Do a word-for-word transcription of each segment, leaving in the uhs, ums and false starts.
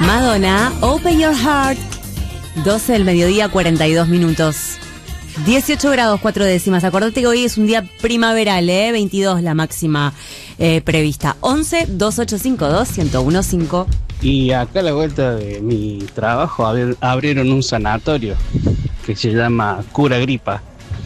Madonna, Open Your Heart. doce del mediodía, cuarenta y dos minutos. dieciocho grados, cuatro décimas. Acordate que hoy es un día primaveral, ¿eh? veintidós la máxima eh, prevista. once, dos ocho cinco dos, uno uno cinco. Y acá a la vuelta de mi trabajo abri- abrieron un sanatorio que se llama Cura Gripa.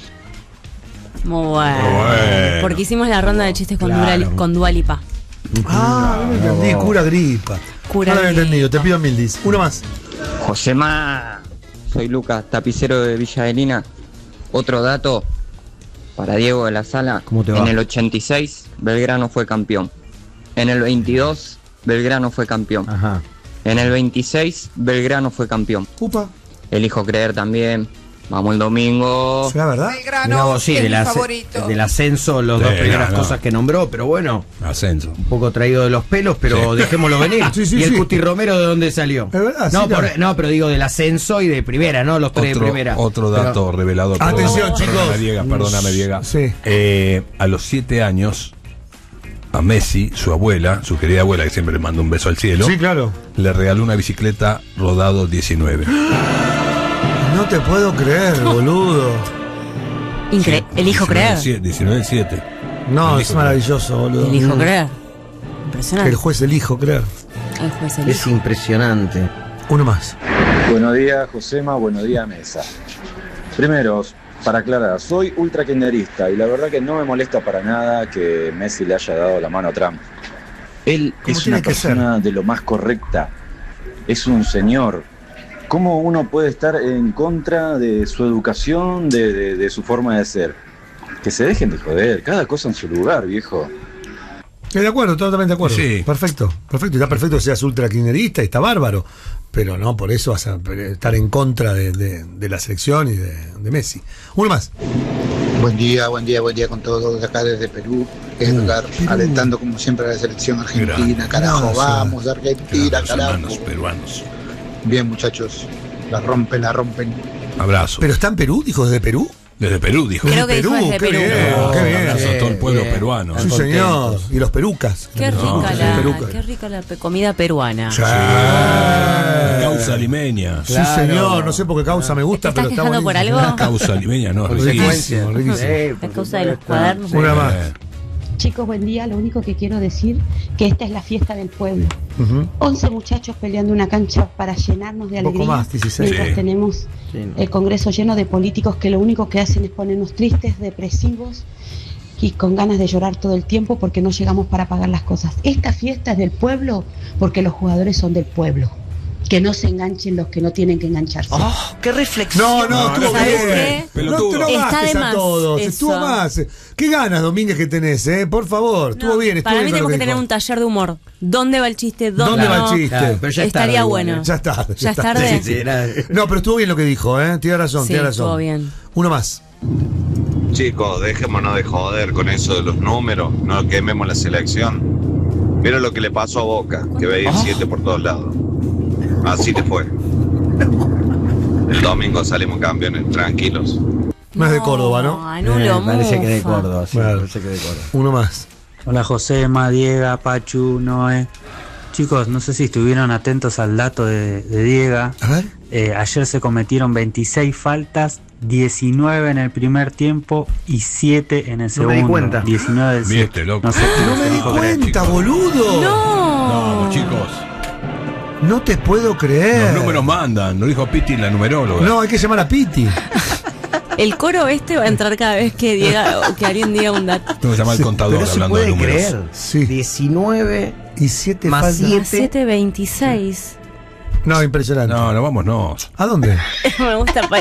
Muy bueno. Bueno. Porque hicimos la ronda de chistes con, Claro. Dura, con Dua Lipa. Ah, no me entendí, cura gripa. Cura no lo había gripa. entendido, te pido mil dis. Uno más. Josema, soy Lucas, tapicero de Villa Adelina. Otro dato para Diego de la Sala. ¿Cómo te va? En el ochenta y seis, Belgrano fue campeón. En el veintidós, Belgrano fue campeón. Ajá. En el veintiséis, Belgrano fue campeón. Upa. Elijo creer también. Vamos el domingo. ¿Será verdad? Mirá vos, sí, del, as- del ascenso, las dos Sí, primeras no, no. cosas que nombró, pero bueno, Ascenso. un poco traído de los pelos, pero Sí. dejémoslo venir. Sí, sí, ¿Y el sí. Cuti Romero de dónde salió? Es verdad, no, sí, por- no. no, pero digo del ascenso y de primera, ¿no? Los tres de Otro, primera. otro Pero- dato revelador. Atención, Perdóname, chicos. Perdóname, Diego, perdóname, Diego. Sí. Eh, a los siete años, a Messi, su abuela, su querida abuela, que siempre le manda un beso al cielo, Sí, claro. le regaló una bicicleta rodado diecinueve. No te puedo creer, boludo. Incre Elijo creer. diecinueve siete. No, Elijo es creer. maravilloso, boludo. Elijo Mm. creer. Que Impresionante. el juez elijo creer. El juez elijo. Es impresionante. Uno más. Buenos días, Josema, buenos días, Mesa. Primero, para aclarar, soy ultra kirchnerista y la verdad que no me molesta para nada que Messi le haya dado la mano a Trump. Él Como es tiene una que persona de lo más correcta, es un señor. ¿Cómo uno puede estar en contra de su educación, de, de- de su forma de ser? Que se dejen de joder, cada cosa en su lugar, viejo. Estoy de acuerdo, totalmente de acuerdo. Sí. Perfecto, perfecto. Y está perfecto que seas ultra kirchnerista y está bárbaro. Pero no, por eso vas a estar en contra de, de- de la selección y de, de Messi. Uno más. Buen día, buen día, buen día con todos acá desde Perú. Edgar, Perú. alentando como siempre a la selección argentina. Grande. Carajo, Gracias. vamos, Argentina, Los carajo. hermanos peruanos. Bien, muchachos, la rompen, la rompen. Abrazo. ¿Pero está en Perú? ¿Dijo desde Perú? Desde Perú, dijo. Creo que dijo desde qué Perú. bien, No, qué un bien. abrazo a todo el pueblo Bien. peruano. Sí, Están señor. contentos. Y los perucas. Qué rica, No, la, perucas. qué rica la pe- comida peruana. Sí. Causa limeña. Sí, Claro. señor. No sé por qué causa me gusta, ¿Te estás pero está quejando por buenísimo. algo? Causa limeña, no, Riquísimo, riquísimo. riquísimo. Sí, A causa de los cuadernos. Una más. Eh, Chicos, buen día. Lo único que quiero decir que esta es la fiesta del pueblo. Ujú. once muchachos peleando una cancha para llenarnos de Un poco alegría. más, dieciséis. Mientras Sí. tenemos Sí. el Congreso lleno de políticos que lo único que hacen es ponernos tristes, depresivos y con ganas de llorar todo el tiempo porque no llegamos para pagar las cosas. Esta fiesta es del pueblo porque los jugadores son del pueblo. Que no se enganchen los que no tienen que engancharse. ¡Qué reflexión! No, no, estuvo ¿sabés bien. qué? Pelotudo. No te lo Está gastes de a más todos. eso. Estuvo más. Qué ganas, Domínguez, que tenés, ¿eh? Por favor. Estuvo No, bien, estuvo para bien mí con lo tenemos que tener dijo. un taller de humor. ¿Dónde va el chiste? ¿Dónde, ¿Dónde va no? el chiste? Claro, pero ya es Estaría tarde igual, bueno. ¿eh? Ya está. Ya es tarde. Sí, sí, era- No, pero estuvo bien lo que dijo, ¿eh? Tiene razón, Sí, tiene razón. estuvo bien. Uno más. Chicos, dejémonos de joder con eso de los números, no quememos la selección. Mira lo que le pasó a Boca, que veía el siete por todos lados. Así te fue. El domingo salimos campeones, tranquilos. No es de Córdoba, ¿no? Anuló, Eh, parece que de mufa. Córdoba, sí, Claro. parece que de Córdoba. Uno más. Hola Josema, Diego, Pachu, Noé. Chicos, no sé si estuvieron atentos al dato de, de Diego. A ver. Eh, ayer se cometieron veintiséis faltas, diecinueve en el primer tiempo y siete en el No segundo. me di cuenta. diecinueve del Viste, loco. No sé, No me di dijo Greg. cuenta, boludo. No. No, chicos. No te puedo creer. Los números mandan, lo dijo Piti, la numeróloga. No, hay que llamar a Piti. El coro este va a entrar cada vez que diga, que alguien diga un dato. Tengo que llamar al Sí, contador Pero se hablando de puede números. creer. Sí. diecinueve Y siete Más faltas. siete. siete veintiséis. No, impresionante. No, no, vámonos. ¿A dónde? Me gusta.